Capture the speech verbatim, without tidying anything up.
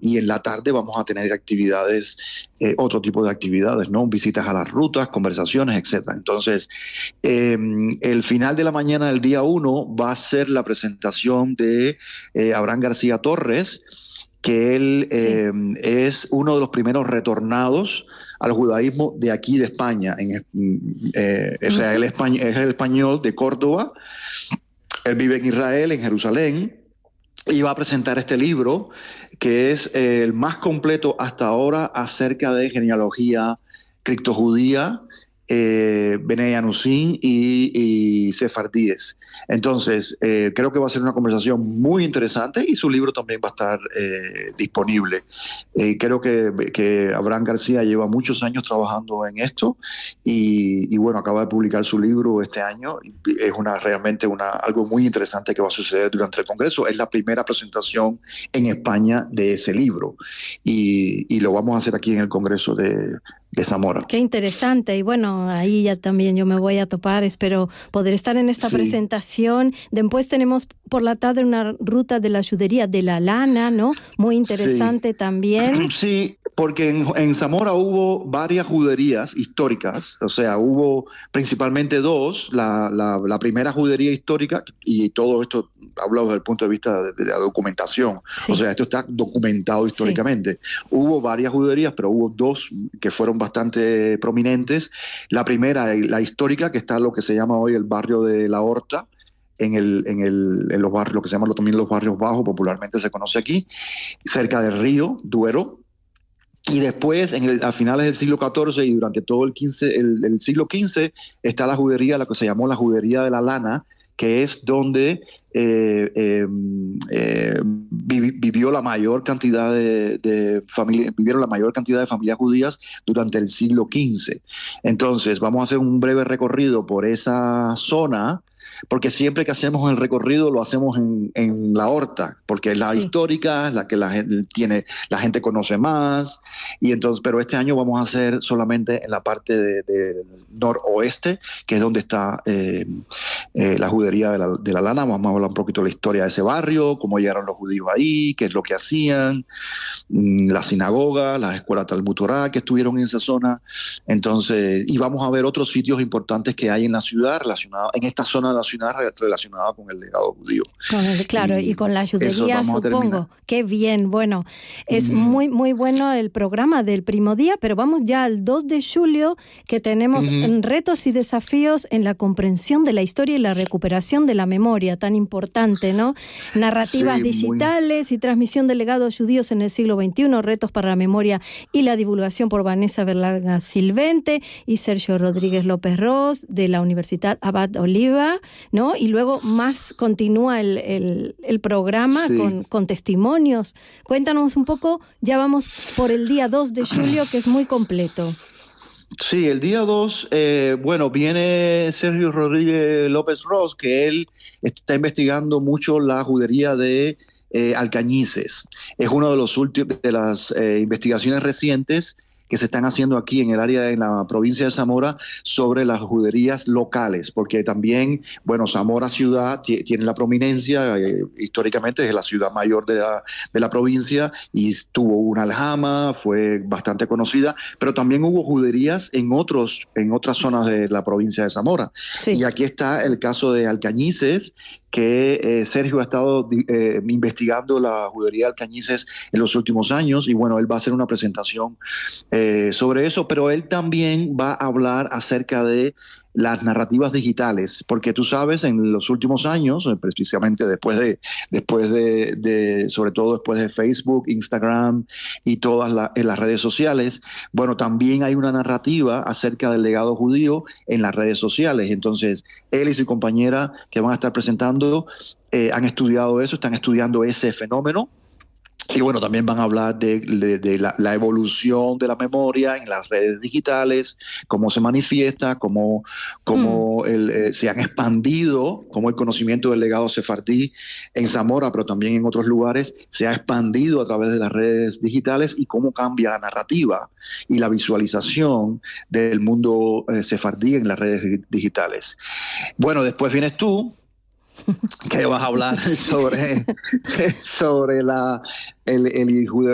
y en la tarde vamos a tener actividades, eh, otro tipo de actividades, ¿no? Visitas a las rutas, conversaciones, etcétera. Entonces, eh, el final de la mañana del día uno va a ser la presentación de eh, Abraham García Torres, que él eh, sí. es uno de los primeros retornados al judaísmo de aquí de España. En, eh, o sea, él es, es el español de Córdoba, él vive en Israel, en Jerusalén, y va a presentar este libro, que es eh, el más completo hasta ahora acerca de genealogía criptojudía, eh, Bnei Anusim y, y sefardíes. Entonces, eh, creo que va a ser una conversación muy interesante y su libro también va a estar eh, disponible. Eh, creo que, que Abraham García lleva muchos años trabajando en esto y, y bueno, acaba de publicar su libro este año. Es una, realmente una, algo muy interesante que va a suceder durante el Congreso. Es la primera presentación en España de ese libro y, y lo vamos a hacer aquí en el Congreso de de Zamora. Qué interesante, y bueno, ahí ya también yo me voy a topar, espero poder estar en esta sí. presentación. Después tenemos por la tarde una ruta de la judería de la lana, ¿no? Muy interesante sí. también. Sí, porque en, en Zamora hubo varias juderías históricas, o sea, hubo principalmente dos, la, la, la primera judería histórica, y todo esto hablo desde el punto de vista de, de la documentación, sí. o sea, esto está documentado históricamente. Sí. Hubo varias juderías, pero hubo dos que fueron bastante prominentes. La primera, la histórica, que está en lo que se llama hoy el barrio de La Horta, en, el, en, el, en los barrios, lo que se llaman también los barrios bajos, popularmente se conoce aquí, cerca del río Duero. Y después, en el, a finales del siglo catorce y durante todo el, quince, el, el siglo quince, está la judería, la que se llamó la judería de la lana, que es donde eh, eh, eh, vivió la mayor cantidad de, de familias, vivieron la mayor cantidad de familias judías durante el siglo quince. Entonces, vamos a hacer un breve recorrido por esa zona, porque siempre que hacemos el recorrido lo hacemos en, en La Horta, porque es la sí. histórica, la que la gente tiene, la gente conoce más, y entonces, pero este año vamos a hacer solamente en la parte de, de noroeste, que es donde está eh, eh, la judería de la, de la lana. Vamos a hablar un poquito de la historia de ese barrio, cómo llegaron los judíos ahí, qué es lo que hacían, la sinagoga, las escuelas Talmud Torah que estuvieron en esa zona. Entonces, y vamos a ver otros sitios importantes que hay en la ciudad, relacionados, en esta zona de la ciudad relacionada con el legado judío. Con el, claro, y, y con la judería, supongo. Qué bien, bueno. Es mm. muy, muy bueno el programa del Primo Día, pero vamos ya al dos de julio, que tenemos mm-hmm. retos y desafíos en la comprensión de la historia y la recuperación de la memoria, tan importante, ¿no? Narrativas sí, digitales muy... y transmisión de legados judíos en el siglo veintiuno, retos para la memoria y la divulgación por Vanessa Berlanga Silvente y Sergio Rodríguez López Ros, de la Universidad Abad Oliva, ¿no? Y luego más continúa el, el, el programa sí. con, con testimonios. Cuéntanos un poco, ya vamos por el día dos de julio, que es muy completo. Sí, el día dos, eh, bueno, viene Sergio Rodríguez López Ros, que él está investigando mucho la judería de eh, Alcañices. Es uno de los últimos de las eh, investigaciones recientes que se están haciendo aquí en el área, en la provincia de Zamora, sobre las juderías locales, porque también, bueno, Zamora ciudad t- tiene la prominencia, eh, históricamente es la ciudad mayor de la, de la provincia, y tuvo una aljama, fue bastante conocida, pero también hubo juderías en otros, en otras zonas de la provincia de Zamora. Sí. Y aquí está el caso de Alcañices, que eh, Sergio ha estado eh, investigando la judería de Alcañices en los últimos años, y bueno, él va a hacer una presentación eh, sobre eso, pero él también va a hablar acerca de las narrativas digitales, porque tú sabes, en los últimos años, precisamente después de, después de, de sobre todo después de Facebook, Instagram y todas la, en las redes sociales, bueno, también hay una narrativa acerca del legado judío en las redes sociales. Entonces, él y su compañera que van a estar presentando eh, han estudiado eso, están estudiando ese fenómeno. Y bueno, también van a hablar de, de, de la, la evolución de la memoria en las redes digitales, cómo se manifiesta, cómo, cómo mm. el, eh, se han expandido, cómo el conocimiento del legado sefardí en Zamora, pero también en otros lugares, se ha expandido a través de las redes digitales, y cómo cambia la narrativa y la visualización del mundo eh, sefardí en las redes digitales. Bueno, después vienes tú, que vas a hablar sobre, sobre la, el, el,